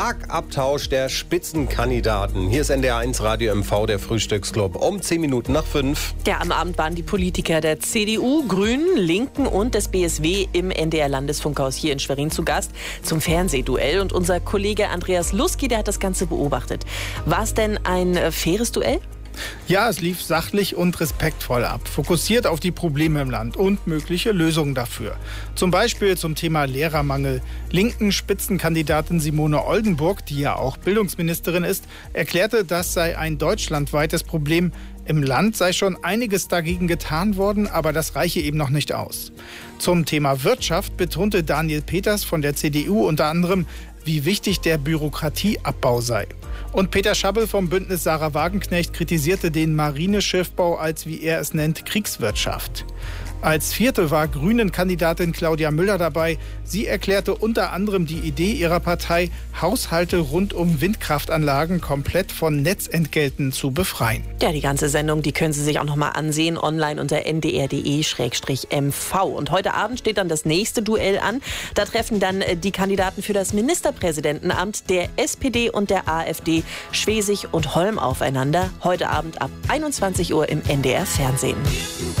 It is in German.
Schlagabtausch der Spitzenkandidaten. Hier ist NDR1 Radio MV, der Frühstücksclub, um 10 Minuten nach 5. Ja, am Abend waren die Politiker der CDU, Grünen, Linken und des BSW im NDR-Landesfunkhaus hier in Schwerin zu Gast zum Fernsehduell. Und unser Kollege Andreas Luski, der hat das Ganze beobachtet. War es denn ein faires Duell? Ja, es lief sachlich und respektvoll ab, fokussiert auf die Probleme im Land und mögliche Lösungen dafür. Zum Beispiel zum Thema Lehrermangel. Linken Spitzenkandidatin Simone Oldenburg, die ja auch Bildungsministerin ist, erklärte, das sei ein deutschlandweites Problem. Im Land sei schon einiges dagegen getan worden, aber das reiche eben noch nicht aus. Zum Thema Wirtschaft betonte Daniel Peters von der CDU unter anderem, wie wichtig der Bürokratieabbau sei. Und Peter Schabbel vom Bündnis Sarah Wagenknecht kritisierte den Marineschiffbau als, wie er es nennt, Kriegswirtschaft. Als vierte war Grünen-Kandidatin Claudia Müller dabei. Sie erklärte unter anderem die Idee ihrer Partei, Haushalte rund um Windkraftanlagen komplett von Netzentgelten zu befreien. Ja, die ganze Sendung, die können Sie sich auch noch mal ansehen, online unter ndr.de/mv. Und heute Abend steht dann das nächste Duell an. Da treffen dann die Kandidaten für das Ministerpräsidentenamt der SPD und der AfD Schwesig und Holm aufeinander. Heute Abend ab 21 Uhr im NDR Fernsehen.